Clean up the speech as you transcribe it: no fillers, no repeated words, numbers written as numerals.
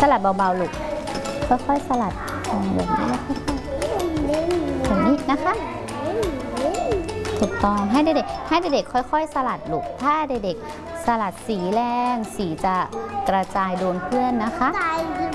สลัดเบาๆลูกค่อยๆสลัดแบบนี้แบบนี้นะคะถูกต้องให้เด็กๆค่อยๆสลัดลูกถ้าเด็กๆสลัดสีแรงสีจะกระจายโดนเพื่อนนะคะ